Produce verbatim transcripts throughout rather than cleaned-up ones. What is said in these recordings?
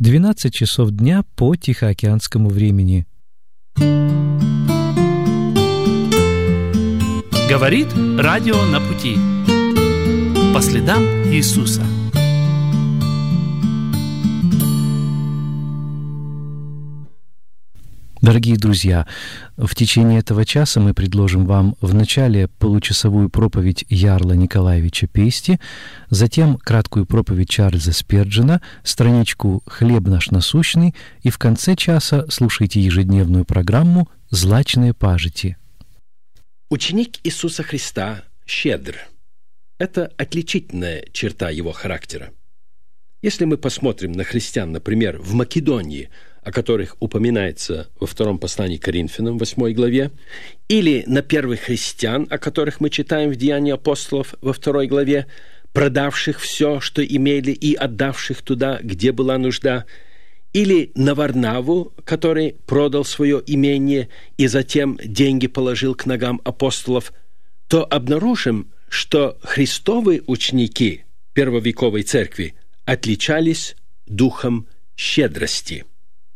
двенадцать часов дня по Тихоокеанскому времени. Говорит радио на пути. По следам Иисуса. Дорогие друзья, в течение этого часа мы предложим вам вначале получасовую проповедь Ярла Николаевича Пести, затем краткую проповедь Чарльза Сперджена, страничку «Хлеб наш насущный» и в конце часа слушайте ежедневную программу «Злачные пажити». Ученик Иисуса Христа щедр. Это отличительная черта его характера. Если мы посмотрим на христиан, например, в Македонии, о которых упоминается во втором послании к Коринфянам, восьмой главе, или на первых христиан, о которых мы читаем в Деянии апостолов во второй главе, продавших все, что имели, и отдавших туда, где была нужда, или на Варнаву, который продал свое имение и затем деньги положил к ногам апостолов, то обнаружим, что христовые ученики первовековой церкви отличались духом щедрости.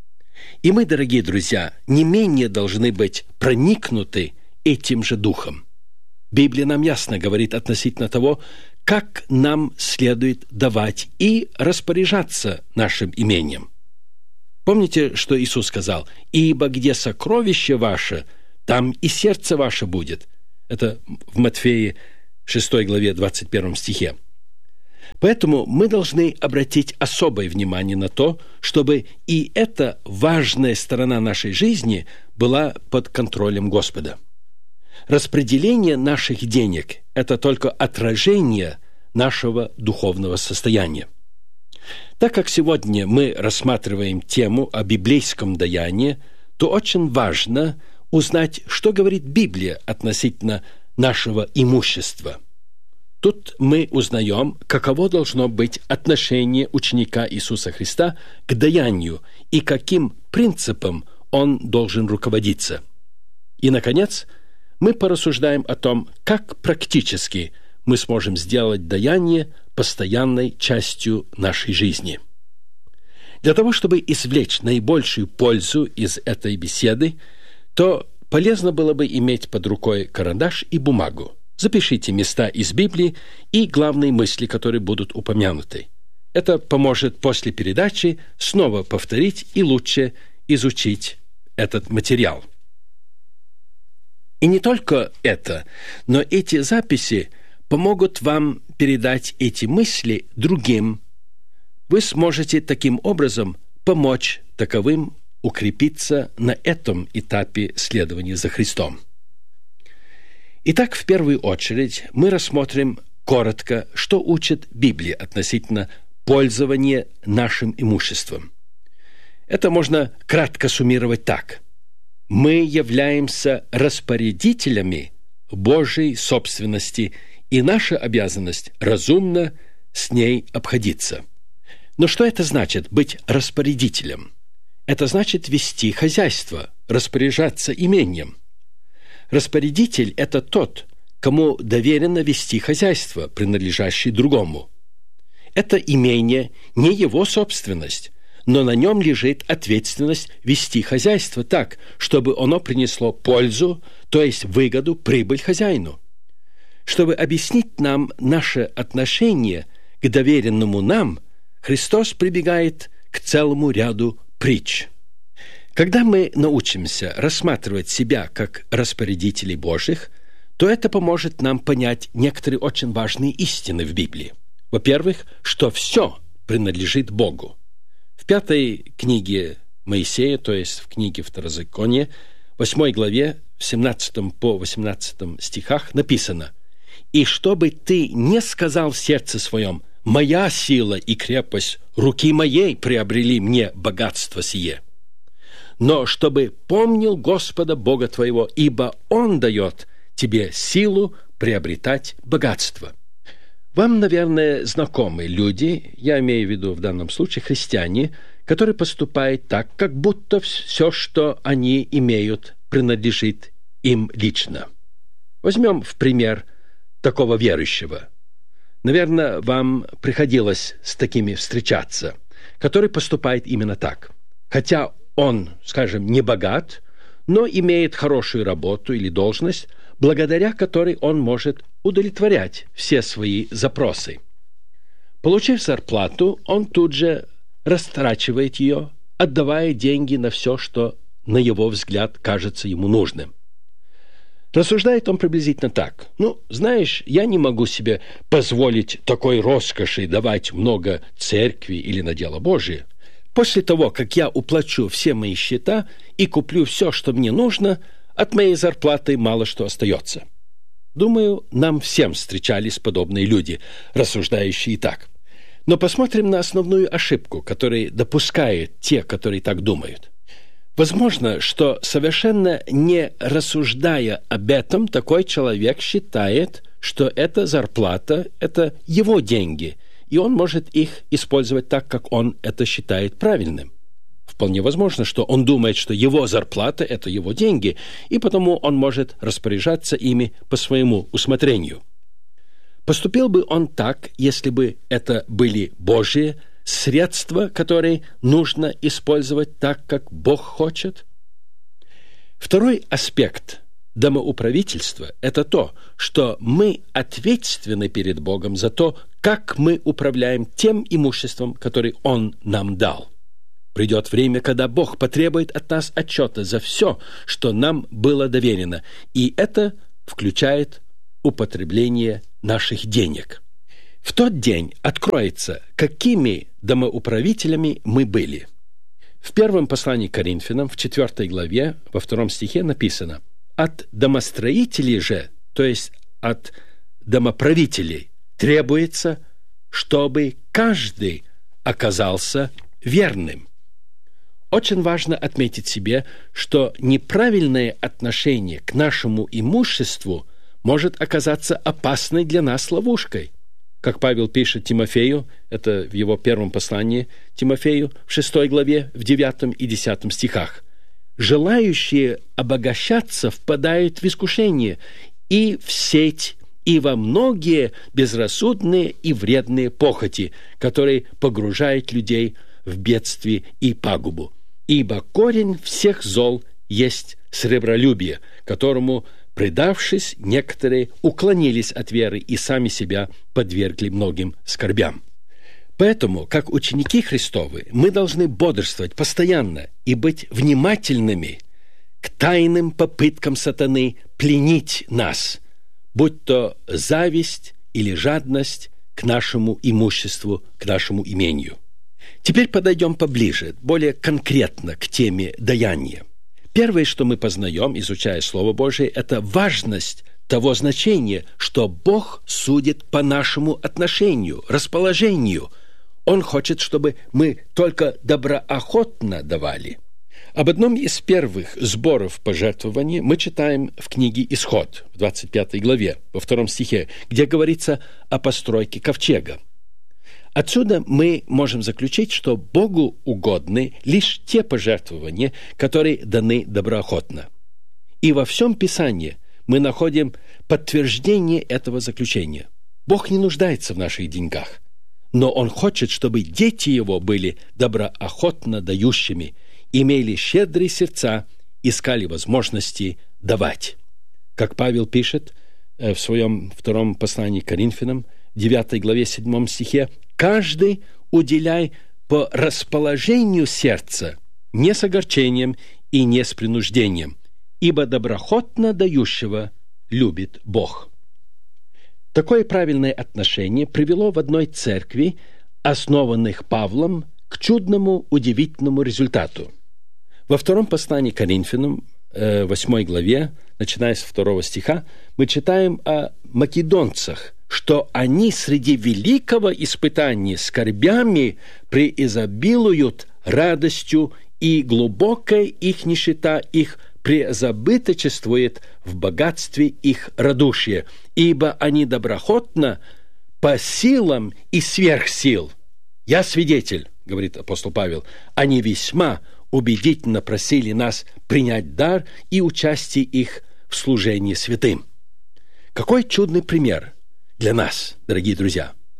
И мы, дорогие друзья, не менее должны быть проникнуты этим же духом. Библия нам ясно говорит относительно того, как нам следует давать и распоряжаться нашим имением. Помните, что Иисус сказал? «Ибо где сокровище ваше, там и сердце ваше будет». Это в Матфея шестой главе двадцать первом стихе. Поэтому мы должны обратить особое внимание на то, чтобы и эта важная сторона нашей жизни была под контролем Господа. Распределение наших денег – это только отражение нашего духовного состояния. Так как сегодня мы рассматриваем тему о библейском даянии, то очень важно узнать, что говорит Библия относительно нашего имущества. Тут мы узнаем, каково должно быть отношение ученика Иисуса Христа к даянию и каким принципом он должен руководиться. И, наконец, мы порассуждаем о том, как практически мы сможем сделать даяние постоянной частью нашей жизни. Для того, чтобы извлечь наибольшую пользу из этой беседы, то полезно было бы иметь под рукой карандаш и бумагу. Запишите места из Библии и главные мысли, которые будут упомянуты. Это поможет после передачи снова повторить и лучше изучить этот материал. И не только это, но эти записи помогут вам передать эти мысли другим. Вы сможете таким образом помочь таковым укрепиться на этом этапе следования за Христом. Итак, в первую очередь мы рассмотрим коротко, что учит Библия относительно пользования нашим имуществом. Это можно кратко суммировать так. Мы являемся распорядителями Божьей собственности, и наша обязанность разумно с ней обходиться. Но что это значит быть распорядителем? Это значит вести хозяйство, распоряжаться имением. Распорядитель – это тот, кому доверено вести хозяйство, принадлежащее другому. Это имение не его собственность, но на нем лежит ответственность вести хозяйство так, чтобы оно принесло пользу, то есть выгоду, прибыль хозяину. Чтобы объяснить нам наше отношение к доверенному нам, Христос прибегает к целому ряду притч. Когда мы научимся рассматривать себя как распорядителей Божьих, то это поможет нам понять некоторые очень важные истины в Библии. Во-первых, что все принадлежит Богу. В пятой книге Моисея, то есть в книге Второзакония, восьмой главе, в семнадцатом по восемнадцатом стихах написано: «И чтобы ты не сказал в сердце своем: моя сила и крепость руки моей приобрели мне богатство сие, но чтобы помнил Господа Бога твоего, ибо Он дает тебе силу приобретать богатство». Вам, наверное, знакомы люди, я имею в виду в данном случае христиане, которые поступают так, как будто все, что они имеют, принадлежит им лично. Возьмем в пример такого верующего. Наверное, вам приходилось с такими встречаться. который поступает именно так. Хотя он, скажем, не богат, но имеет хорошую работу или должность, благодаря которой он может удовлетворять все свои запросы. Получив зарплату, он тут же растрачивает ее, отдавая деньги на все, что, на его взгляд, кажется ему нужным. Рассуждает он приблизительно так. Ну, знаешь, я не могу себе позволить такой роскоши давать много церкви или на дело Божие. После того, как я уплачу все мои счета и куплю все, что мне нужно, от моей зарплаты мало что остается. Думаю, нам всем встречались подобные люди, рассуждающие так. Но посмотрим на основную ошибку, которую допускают те, которые так думают. Возможно, что совершенно не рассуждая об этом, такой человек считает, что эта зарплата – это его деньги, и он может их использовать так, как он это считает правильным. Вполне возможно, что он думает, что его зарплата – это его деньги, и потому он может распоряжаться ими по своему усмотрению. Поступил бы он так, если бы это были Божьи средства, которые нужно использовать так, как Бог хочет? Второй аспект домоуправительства – это то, что мы ответственны перед Богом за то, как мы управляем тем имуществом, которое Он нам дал. Придет время, когда Бог потребует от нас отчета за все, что нам было доверено, и это включает употребление наших денег. В тот день откроется, какими домоуправителями мы были. В первом послании к Коринфянам, в четвёртой главе, во втором стихе написано: «От домостроителей же, то есть от домоправителей, требуется, чтобы каждый оказался верным». Очень важно отметить себе, что неправильное отношение к нашему имуществу может оказаться опасной для нас ловушкой. Как Павел пишет Тимофею, это в его первом послании Тимофею, в шестой главе, в девятом и десятом стихах: «Желающие обогащаться впадают в искушение и в сеть, и во многие безрассудные и вредные похоти, которые погружают людей в бедствие и пагубу. Ибо корень всех зол есть сребролюбие, которому, предавшись, некоторые уклонились от веры и сами себя подвергли многим скорбям». Поэтому, как ученики Христовы, мы должны бодрствовать постоянно и быть внимательными к тайным попыткам сатаны пленить нас, будь то зависть или жадность к нашему имуществу, к нашему имению. Теперь подойдем поближе, более конкретно к теме даяния. Первое, что мы познаем, изучая Слово Божие, это важность того значения, что Бог судит по нашему отношению, расположению. Он хочет, чтобы мы только доброохотно давали. Об одном из первых сборов пожертвований мы читаем в книге «Исход», в двадцать пятой главе, во втором стихе, где говорится о постройке ковчега. Отсюда мы можем заключить, что Богу угодны лишь те пожертвования, которые даны доброохотно. И во всем Писании мы находим подтверждение этого заключения. Бог не нуждается в наших деньгах, но Он хочет, чтобы дети Его были доброохотно дающими, имели щедрые сердца, искали возможности давать. Как Павел пишет в своем втором послании к Коринфянам, в девятой главе, седьмом стихе: «Каждый уделяй по расположению сердца, не с огорчением и не с принуждением, ибо доброохотно дающего любит Бог». Такое правильное отношение привело в одной церкви, основанных Павлом, к чудному, удивительному результату. Во втором послании к Коринфянам, восьмой главе, начиная с второго стиха, мы читаем о македонцах, что они среди великого испытания скорбями преизобилуют радостью, и глубокая их нищета их преизобыточествует в богатстве их радушия, ибо они доброохотно по силам и сверх сил. «Я свидетель», — говорит апостол Павел, «они весьма убедительно просили нас принять дар и участие их в служении святым». Какой чудный пример для нас, дорогие друзья!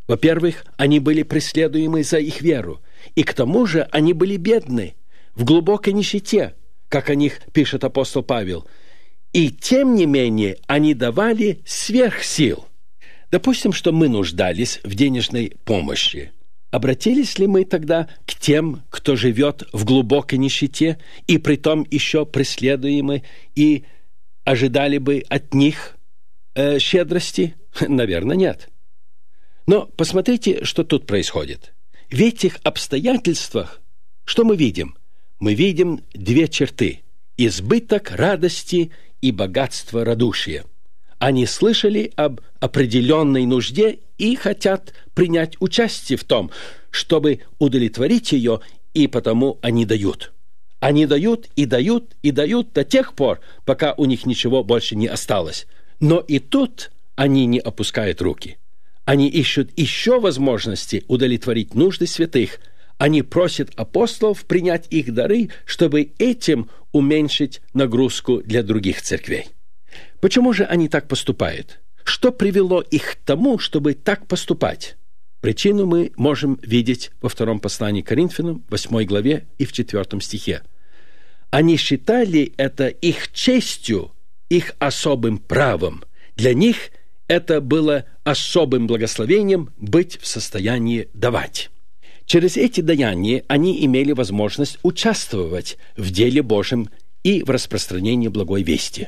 Во-первых, они были преследуемы за их веру, и к тому же они были бедны, в глубокой нищете, как о них пишет апостол Павел. И тем не менее они давали сверхсил. Допустим, что мы нуждались в денежной помощи. Обратились ли мы тогда к тем, кто живет в глубокой нищете, и притом еще преследуемы, и ожидали бы от них э, щедрости? Наверное, нет. Но посмотрите, что тут происходит. В этих обстоятельствах что мы видим? Мы видим две черты – избыток радости и богатство радушия. Они слышали об определенной нужде и хотят принять участие в том, чтобы удовлетворить ее, и потому они дают. Они дают и дают и дают до тех пор, пока у них ничего больше не осталось. Но и тут они не опускают руки. Они ищут еще возможности удовлетворить нужды святых. Они просят апостолов принять их дары, чтобы этим уменьшить нагрузку для других церквей. Почему же они так поступают? Что привело их к тому, чтобы так поступать? Причину мы можем видеть во втором послании к Коринфянам, восьмой главе и в четвертом стихе. Они считали это их честью, их особым правом. Для них это было особым благословением быть в состоянии давать. Через эти даяния они имели возможность участвовать в деле Божьем и в распространении благой вести.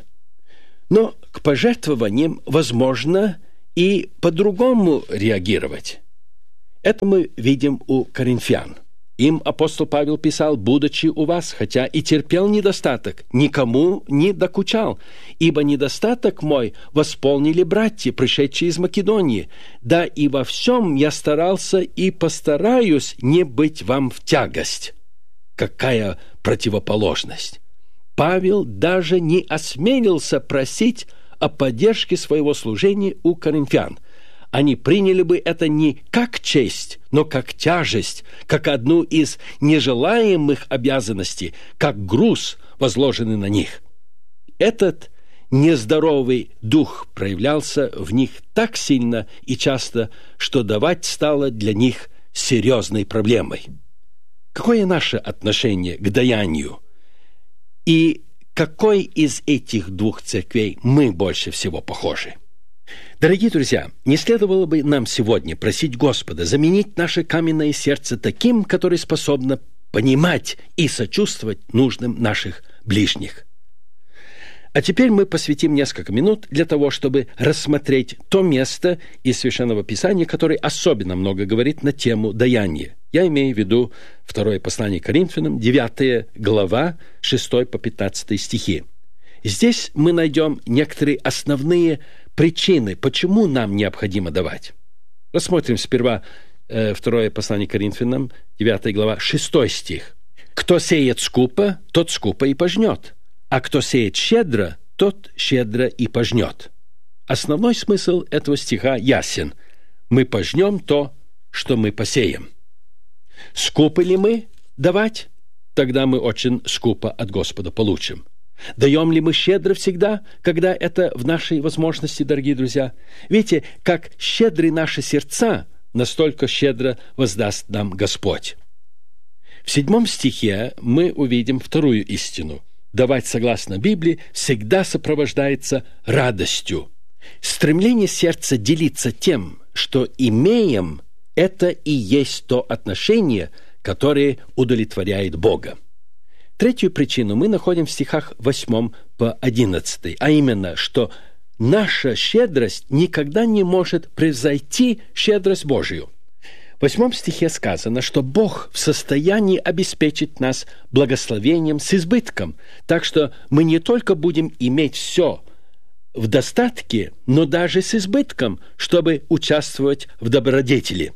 Но к пожертвованиям возможно и по-другому реагировать. Это мы видим у коринфян. Им апостол Павел писал: «Будучи у вас, хотя и терпел недостаток, никому не докучал, ибо недостаток мой восполнили братья, пришедшие из Македонии. Да и во всем я старался и постараюсь не быть вам в тягость». Какая противоположность! Павел даже не осмелился просить о поддержке своего служения у коринфян. Они приняли бы это не как честь, но как тяжесть, как одну из нежелаемых обязанностей, как груз, возложенный на них. Этот нездоровый дух проявлялся в них так сильно и часто, что давать стало для них серьезной проблемой. Какое наше отношение к даянию? И какой из этих двух церквей мы больше всего похожи? Дорогие друзья, не следовало бы нам сегодня просить Господа заменить наше каменное сердце таким, которое способно понимать и сочувствовать нуждам наших ближних. А теперь мы посвятим несколько минут для того, чтобы рассмотреть то место из Священного Писания, которое особенно много говорит на тему даяния. Я имею в виду второе послание к Коринфянам, девятая глава, шестой по пятнадцатый стихи. Здесь мы найдем некоторые основные причины, почему нам необходимо давать. Рассмотрим сперва э, второе послание к Коринфянам, девятая глава, шестой стих. «Кто сеет скупо, тот скупо и пожнет, а кто сеет щедро, тот щедро и пожнет». Основной смысл этого стиха ясен. Мы пожнем то, что мы посеем. Скупы ли мы давать? Тогда мы очень скупо от Господа получим. Даем ли мы щедро всегда, когда это в нашей возможности, дорогие друзья? Видите, как щедры наши сердца, настолько щедро воздаст нам Господь. В седьмом стихе мы увидим вторую истину. Давать согласно Библии всегда сопровождается радостью. Стремление сердца делиться тем, что имеем, это и есть то отношение, которое удовлетворяет Бога. Третью причину мы находим в стихах восьмом по одиннадцатый, а именно, что наша щедрость никогда не может превзойти щедрость Божию. В восьмом стихе сказано, что Бог в состоянии обеспечить нас благословением с избытком, так что мы не только будем иметь все в достатке, но даже с избытком, чтобы участвовать в добродетели.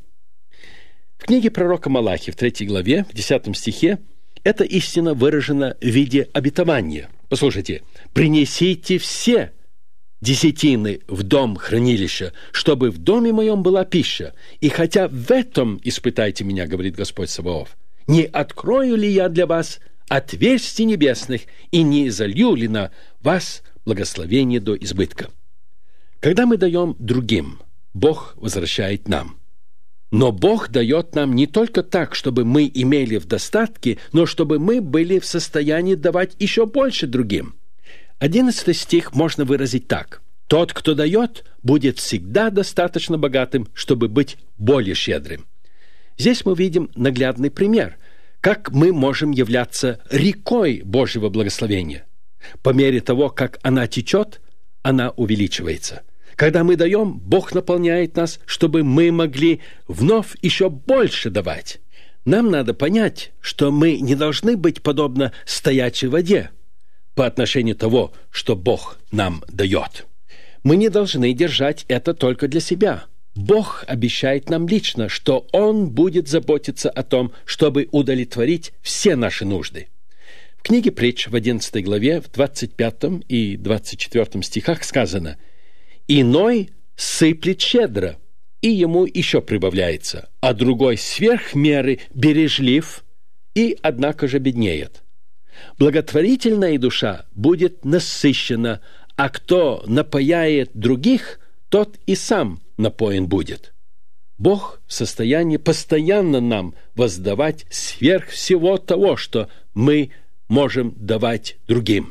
В книге пророка Малахии в третьей главе, в десятом стихе, эта истина выражена в виде обетования. Послушайте: «Принесите все десятины в дом хранилища, чтобы в доме моем была пища. И хотя в этом испытайте меня, говорит Господь Саваоф, не открою ли я для вас отверстий небесных и не изолью ли на вас благословение до избытка». Когда мы даем другим, Бог возвращает нам. Но Бог дает нам не только так, чтобы мы имели в достатке, но чтобы мы были в состоянии давать еще больше другим. Одиннадцатый стих можно выразить так. «Тот, кто дает, будет всегда достаточно богатым, чтобы быть более щедрым». Здесь мы видим наглядный пример, как мы можем являться рекой Божьего благословения. По мере того, как она течет, она увеличивается. Когда мы даем, Бог наполняет нас, чтобы мы могли вновь еще больше давать. Нам надо понять, что мы не должны быть подобно стоячей воде по отношению того, что Бог нам дает. Мы не должны держать это только для себя. Бог обещает нам лично, что Он будет заботиться о том, чтобы удовлетворить все наши нужды. В книге Притч в одиннадцатой главе, в двадцать пятом и двадцать четвёртом стихах сказано: «Иной сыплет щедро, и ему еще прибавляется, а другой сверх меры бережлив, и, однако же, беднеет. Благотворительная душа будет насыщена, а кто напояет других, тот и сам напоен будет». Бог в состоянии постоянно нам воздавать сверх всего того, что мы можем давать другим.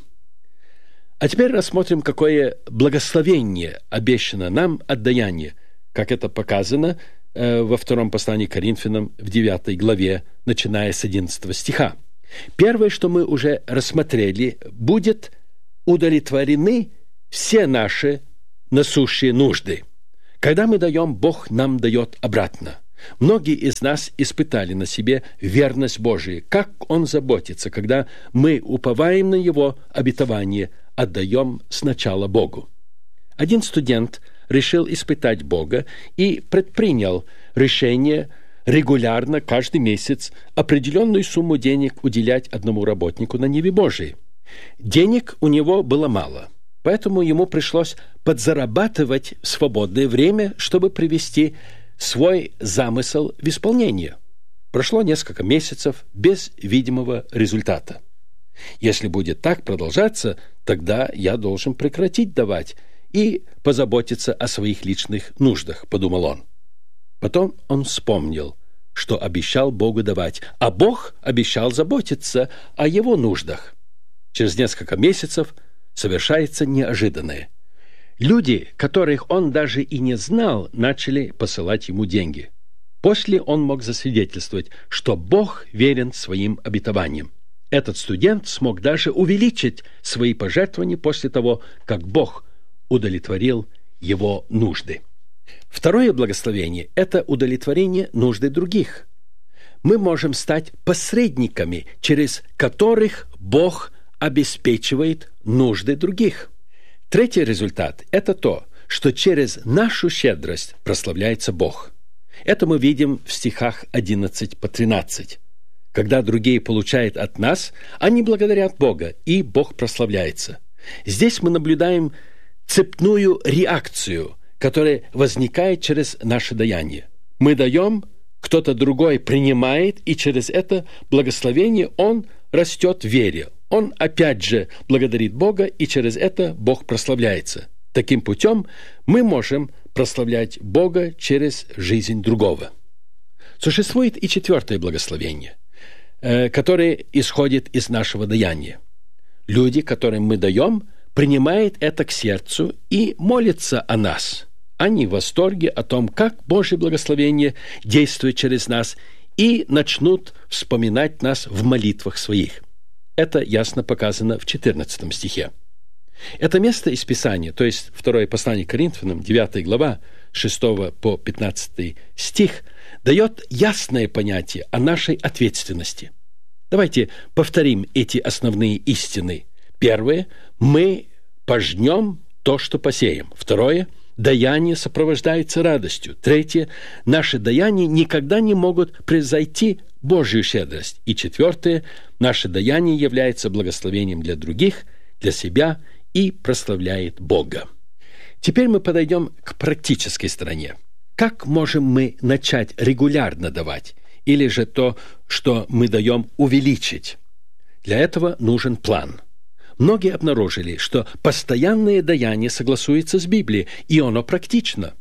А теперь рассмотрим, какое благословение обещано нам от даяния, как это показано э, во втором послании к Коринфянам в девятой главе, начиная с одиннадцатого стиха. Первое, что мы уже рассмотрели, будет удовлетворены все наши насущие нужды. Когда мы даем, Бог нам дает обратно. Многие из нас испытали на себе верность Божию, как Он заботится, когда мы уповаем на Его обетование, отдаем сначала Богу. Один студент решил испытать Бога и предпринял решение регулярно, каждый месяц, определенную сумму денег уделять одному работнику на ниве Божией. Денег у него было мало, поэтому ему пришлось подзарабатывать в свободное время, чтобы привести свой замысел в исполнение. Прошло несколько месяцев без видимого результата. Если будет так продолжаться, тогда я должен прекратить давать и позаботиться о своих личных нуждах, подумал он. Потом он вспомнил, что обещал Богу давать, а Бог обещал заботиться о его нуждах. Через несколько месяцев совершается неожиданное. Люди, которых он даже и не знал, начали посылать ему деньги. После он мог засвидетельствовать, что Бог верен своим обетованиям. Этот студент смог даже увеличить свои пожертвования после того, как Бог удовлетворил его нужды. Второе благословение – это удовлетворение нужды других. Мы можем стать посредниками, через которых Бог обеспечивает нужды других. Третий результат – это то, что через нашу щедрость прославляется Бог. Это мы видим в стихах одиннадцать по тринадцать. Когда другие получают от нас, они благодарят Бога, и Бог прославляется. Здесь мы наблюдаем цепную реакцию, которая возникает через наше даяние. Мы даем, кто-то другой принимает, и через это благословение он растет в вере. Он опять же благодарит Бога, и через это Бог прославляется. Таким путем мы можем прославлять Бога через жизнь другого. Существует и четвертое благословение, которое исходит из нашего даяния. Люди, которым мы даем, принимают это к сердцу и молятся о нас. Они в восторге о том, как Божье благословение действует через нас, и начнут вспоминать нас в молитвах своих. Это ясно показано в четырнадцатом стихе. Это место из Писания, то есть второе послание к Коринфянам, девятая глава, шестого по пятнадцатый стих, дает ясное понятие о нашей ответственности. Давайте повторим эти основные истины. Первое – мы пожнем то, что посеем. Второе – даяние сопровождается радостью. Третье – наши даяния никогда не могут превзойти Божью щедрость. И четвертое – наше даяние является благословением для других, для себя и прославляет Бога. Теперь мы подойдем к практической стороне. Как можем мы начать регулярно давать, или же то, что мы даем, увеличить? Для этого нужен план. Многие обнаружили, что постоянное даяние согласуется с Библией, и оно практично.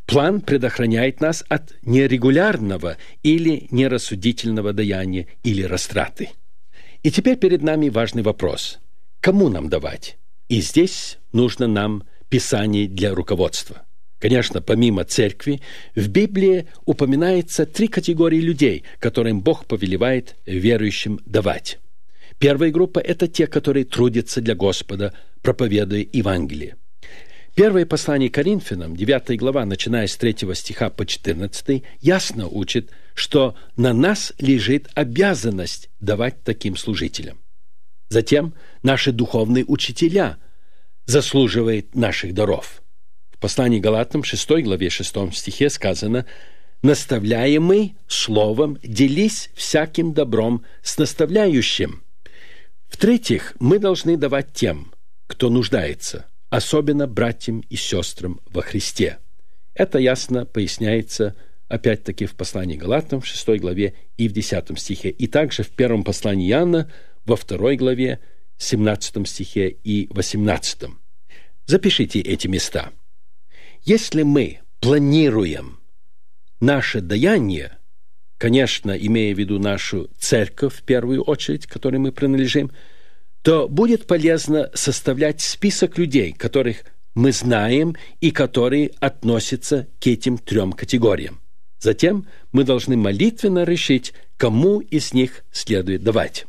План предохраняет нас от нерегулярного или нерассудительного даяния или растраты. И теперь перед нами важный вопрос. Кому нам давать? И здесь нужно нам Писание для руководства. Конечно, помимо церкви, в Библии упоминается три категории людей, которым Бог повелевает верующим давать. Первая группа – это те, которые трудятся для Господа, проповедуя Евангелие. Первое послание Коринфянам, девятая глава, начиная с третьего стиха по четырнадцатый, ясно учит, что на нас лежит обязанность давать таким служителям. Затем наши духовные учителя заслуживают наших даров. В послании Галатам, шестой главе, шестом стихе сказано: «Наставляемый словом делись всяким добром с наставляющим». В-третьих, мы должны давать тем, кто нуждается, особенно братьям и сестрам во Христе. Это ясно поясняется, опять-таки, в послании Галатам, в шестой главе и в десятом стихе, и также в первом послании Иоанна, во второй главе, семнадцатом стихе и восемнадцатом. Запишите эти места. Если мы планируем наше даяние, конечно, имея в виду нашу церковь в первую очередь, к которой мы принадлежим, то будет полезно составлять список людей, которых мы знаем и которые относятся к этим трем категориям. Затем мы должны молитвенно решить, кому из них следует давать.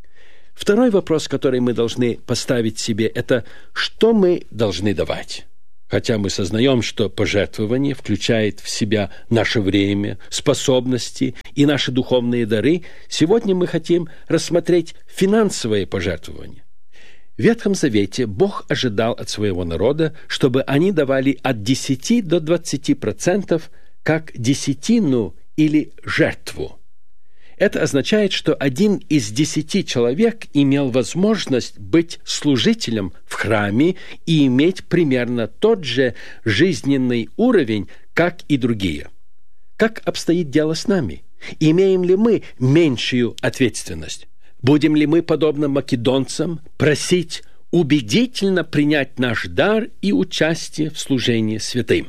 Второй вопрос, который мы должны поставить себе, это что мы должны давать. Хотя мы сознаем, что пожертвование включает в себя наше время, способности и наши духовные дары, сегодня мы хотим рассмотреть финансовые пожертвования. В Ветхом Завете Бог ожидал от своего народа, чтобы они давали от десяти до двадцати процентов как десятину или жертву. Это означает, что один из десяти человек имел возможность быть служителем в храме и иметь примерно тот же жизненный уровень, как и другие. Как обстоит дело с нами? Имеем ли мы меньшую ответственность? Будем ли мы, подобно македонцам, просить убедительно принять наш дар и участие в служении святым?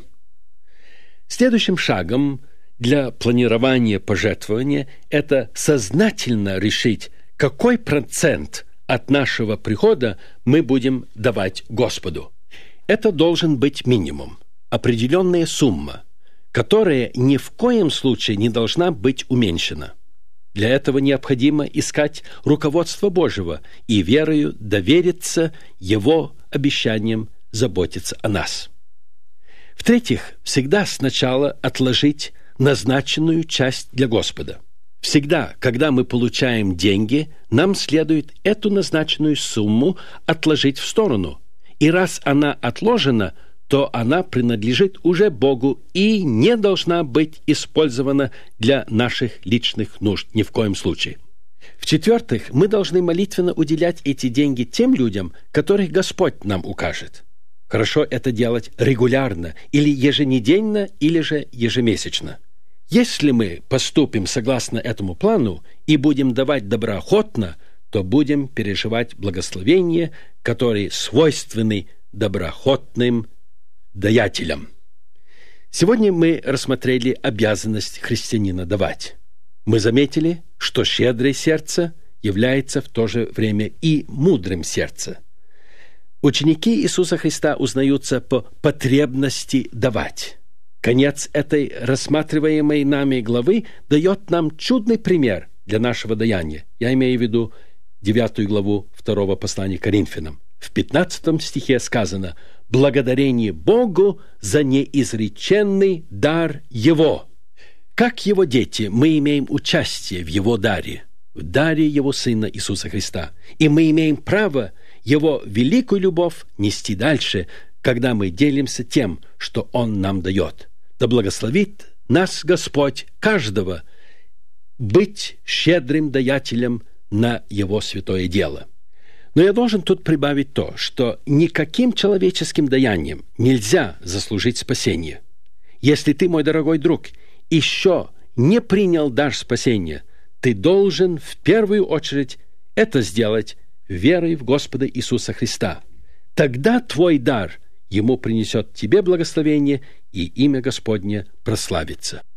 Следующим шагом для планирования пожертвования – это сознательно решить, какой процент от нашего прихода мы будем давать Господу. Это должен быть минимум, определенная сумма, которая ни в коем случае не должна быть уменьшена. Для этого необходимо искать руководство Божьего и верою довериться Его обещаниям заботиться о нас. В-третьих, всегда сначала отложить назначенную часть для Господа. Всегда, когда мы получаем деньги, нам следует эту назначенную сумму отложить в сторону. И раз она отложена, то она принадлежит уже Богу и не должна быть использована для наших личных нужд ни в коем случае. В-четвертых, мы должны молитвенно уделять эти деньги тем людям, которых Господь нам укажет. Хорошо это делать регулярно, или еженедельно, или же ежемесячно. Если мы поступим согласно этому плану и будем давать доброохотно, то будем переживать благословения, которые свойственны доброохотным даятелям. Сегодня мы рассмотрели обязанность христианина давать. Мы заметили, что щедрое сердце является в то же время и мудрым сердцем. Ученики Иисуса Христа узнаются по потребности давать. Конец этой рассматриваемой нами главы дает нам чудный пример для нашего даяния. Я имею в виду девятую главу второго послания Коринфянам. В пятнадцатом стихе сказано: «Благодарение Богу за неизреченный дар Его». Как Его дети мы имеем участие в Его даре, в даре Его Сына Иисуса Христа. И мы имеем право Его великую любовь нести дальше, когда мы делимся тем, что Он нам дает. Да благословит нас Господь каждого быть щедрым даятелем на Его святое дело. Но я должен тут прибавить то, что никаким человеческим даянием нельзя заслужить спасение. Если ты, мой дорогой друг, еще не принял дар спасения, ты должен в первую очередь это сделать верой в Господа Иисуса Христа. Тогда твой дар ему принесет тебе благословение, и имя Господне прославится.